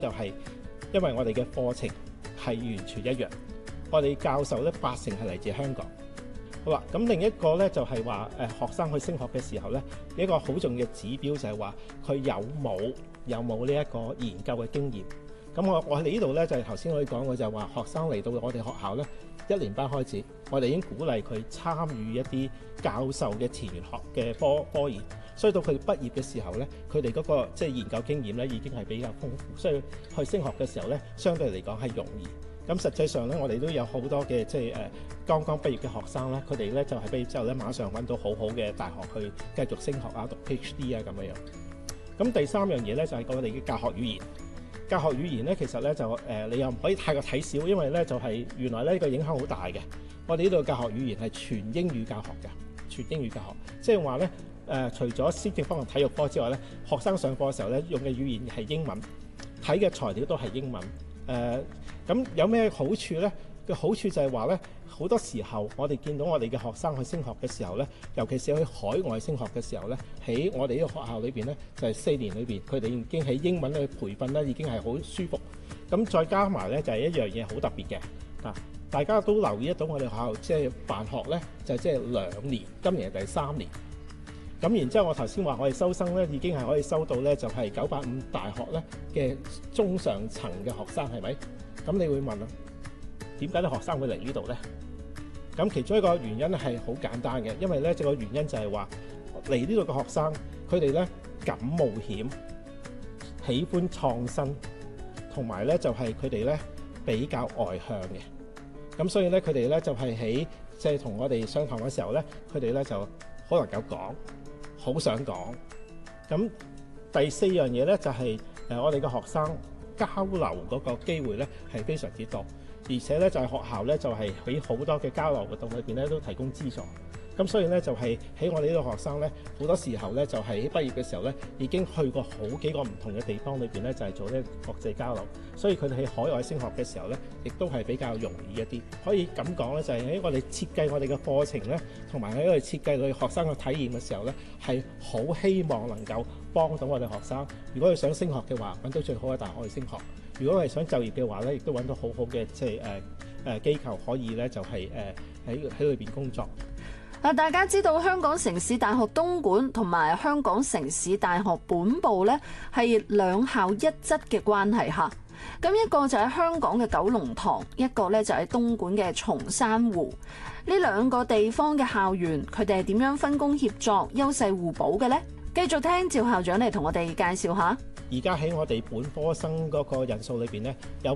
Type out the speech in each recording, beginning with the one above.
就係因為我哋嘅課程係完全一樣，我哋教授咧80%係嚟自香港。好啦，咁另一個咧就係話學生去升學嘅時候咧，一個好重要嘅指標就係話佢有冇呢一個研究嘅經驗。咁我喺呢度咧就係頭先我哋講過就係話學生嚟到我哋學校咧1年班開始，我哋已經鼓勵佢參與一啲教授嘅前沿學嘅科研，所以到佢哋畢業嘅時候咧，佢哋嗰個即係研究經驗咧已經係比較豐富，所以去升學嘅時候咧，相對嚟講係容易。咁實際上咧，我哋都有好多嘅即係剛剛畢業嘅學生咧，佢哋咧就係畢業之後咧，馬上揾到好好嘅大學去繼續升學啊，讀 PhD 啊咁樣樣。咁第三樣嘢咧就係我哋嘅教學語言。教學語言咧，其實咧就你又唔可以太過睇小，因為咧就係原來咧呢個影響好大嘅。我哋呢度教學語言係全英語教學嘅，全英語教學，即係話咧除咗先正方同體育科之外咧，學生上課嘅時候咧用嘅語言係英文，睇嘅材料都係英文。咁有咩好處咧？嘅好處就係話咧，好多時候我哋見到我哋嘅學生去升學嘅時候咧，尤其是去海外升學嘅時候咧，喺我哋呢個學校裏邊咧，就係4年裏邊，佢哋已經喺英文嘅培訓咧已經係好舒服。咁再加埋咧就係一樣嘢好特別嘅啊！大家都留意得到我哋學校即係辦學咧，就即係2年，今年係第3年。咁然之後，我頭先話我哋收生咧已經係可以收到咧，就係985大學咧嘅中上層嘅學生，係咪？咁你會問啊？點解啲學生會嚟呢度呢？咁其中一個原因係好簡單嘅，因為咧個原因就係話嚟呢度嘅學生，佢哋咧敢冒險，喜歡創新，同埋咧就係佢哋咧比較外向嘅。咁所以咧佢哋咧就係喺即係同我哋上堂嘅時候咧，佢哋咧就好能夠講，好想講。咁第4樣嘢咧就係我哋嘅學生交流嗰個機會咧係非常之多。而且咧就係學校咧就係喺好多嘅交流活動裏邊咧都提供資助，咁所以咧就係喺我哋呢個學生咧好多時候咧就係喺畢業嘅時候咧已經去過好幾個唔同嘅地方裏邊咧就係做呢國際交流，所以佢哋喺海外升學嘅時候咧亦都係比較容易一啲。可以咁講咧就係喺我哋設計我哋嘅課程咧，同埋喺我哋設計我哋學生嘅體驗嘅時候咧，係好希望能夠幫到我哋學生。如果佢想升學嘅話，揾到最好嘅大學去升學。如果係想就業嘅話咧，亦都揾到好好嘅即係機構可以咧就係喺裏邊工作。 嗱，大家知道香港城市大學東莞同埋香港城市大學本部咧係兩校一側嘅關係嚇。咁一個就喺香港嘅九龍塘，一個咧就喺東莞嘅松山湖。呢兩個地方嘅校園，佢哋係點樣分工協作、優勢互補嘅呢？繼續聽趙校長嚟同我哋介紹下。 而家喺我哋本科生嗰個人數裏邊咧，有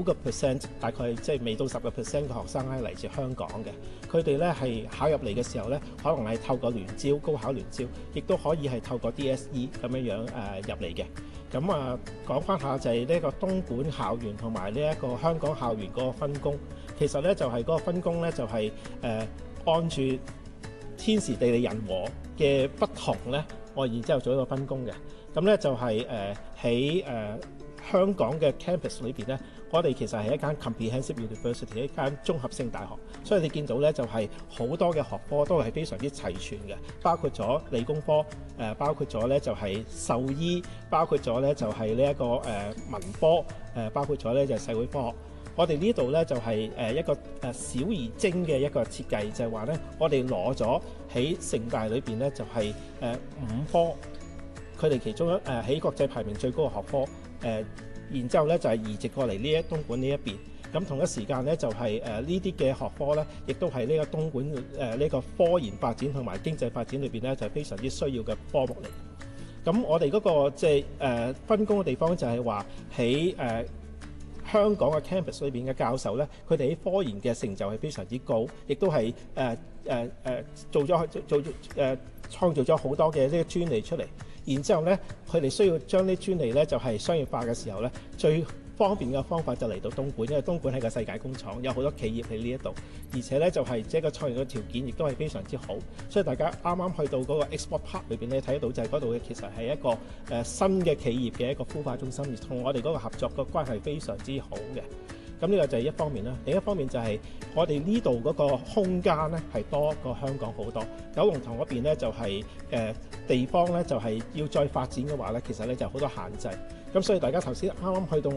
9%，大概即係未到10%嘅學生係嚟自香港嘅。佢哋咧係考入嚟嘅時候咧，可能係透過聯招、高考聯招，亦都可以係透過 DSE 咁樣入嚟嘅。咁講翻下就係呢個東莞校園同埋呢一個香港校園嗰個分工，其實咧就係嗰個分工咧就係按住天時地利人和嘅不同咧，我然之後做一個分工嘅。咁咧就係喺香港嘅 campus 裏邊咧，我哋其實係一間 comprehensive university， 一間綜合性大學，所以你見到咧就係好多嘅學科都係非常之齊全嘅，包括咗理工科，包括咗咧就係獸醫，包括咗咧就係呢一個文科，包括咗咧就係社會科學。我哋呢度咧就係一個小而精嘅一個設計，就係話咧我哋攞咗喺城大裏邊咧就係5科。佢哋其中喺國際排名最高嘅學科，然之後咧就係移植過嚟東莞呢一邊。咁同一時間咧就係呢啲嘅學科咧，亦都係呢個東莞呢個科研發展同埋經濟發展裏邊咧就係非常之需要嘅科目嚟。咁我哋嗰個即係分工嘅地方就係話喺香港嘅 campus 裏邊嘅教授咧，佢哋喺科研嘅成就係非常之高，亦都係創造咗好多嘅呢個專利出嚟。然之後咧，佢哋需要將啲專利咧就係商業化嘅時候咧，最方便嘅方法就嚟到東莞，因為東莞係個世界工廠，有好多企業喺呢一度，而且咧就係即係個創業嘅條件亦都係非常之好，所以大家啱啱去到嗰個 Export Park 裏邊咧睇得到就係嗰度嘅其實係一個新嘅企業嘅一個孵化中心，而同我哋嗰個合作嘅關係非常之好嘅。咁呢個就係一方面啦，另一方面就係我哋呢度嗰個空間咧係多過香港好多。九龍塘嗰邊咧就係地方咧就係要再發展嘅話咧，其實咧就好多限制。 咁所以大家頭先啱啱去到